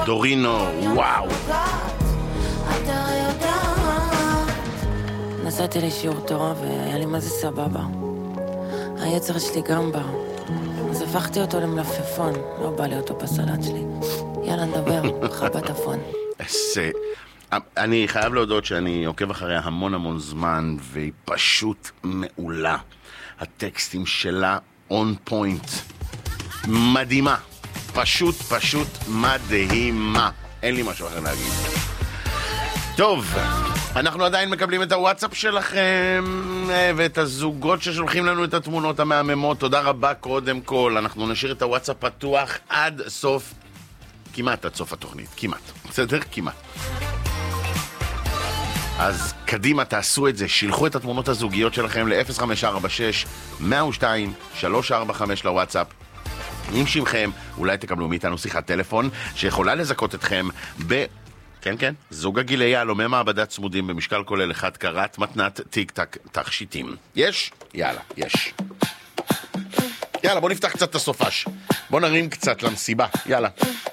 דורינו, וואו. נסעתי לשיעור תורה והיה לי מה זה סבבה. היצר שלי גם בא. אז הפכתי אותו למלפפון, לא בא לי אותו בסלט שלי. יאללה נדבר, חבת הפון. אני חייב להודות שאני עוקב אחריה המון זמן, והיא פשוט מעולה. הטקסטים שלה on point. מדהימה. פשוט מדהימה. אין לי משהו אחר להגיד. טוב, אנחנו עדיין מקבלים את הוואטסאפ שלכם ואת הזוגות ששולחים לנו את התמונות המהממות. תודה רבה קודם כל. אנחנו נשאיר את הוואטסאפ פתוח עד סוף, כמעט עד סוף התוכנית. כמעט. בסדר? כמעט. אז קדימה, תעשו את זה. שילחו את התמונות הזוגיות שלכם ל-0546-102-345 לוואטסאפ. עם שמכם, אולי תקבלו מאיתנו שיחת טלפון שיכולה לזכות אתכם כן, זוג הגילי יהלומי מעבדה צמודים במשקל כולל 1 קראט, מתנת טיק טק תכשיטים. יש? יאללה, יש. יאללה, בוא נפתח קצת את הסופש. בוא נרים קצת למסיבה. יאללה.